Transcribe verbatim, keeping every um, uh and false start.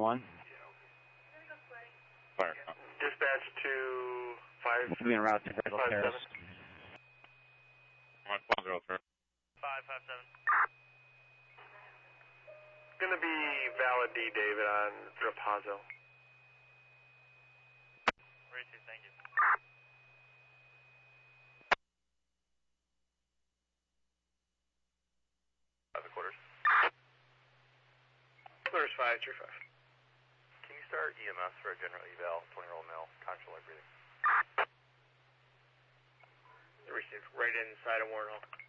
one. Fire. Dispatch to five. Moving en route to Brazil five Terrace. seven. One zero three. Five five seven. Going to be valid D, David, on Rapazo. Racing, thank you. Five and quarters. Quarters five, three five. Can you start E M S for a general eval, twenty-year-old male, conscious light breathing? Receive right inside of Warren Hall.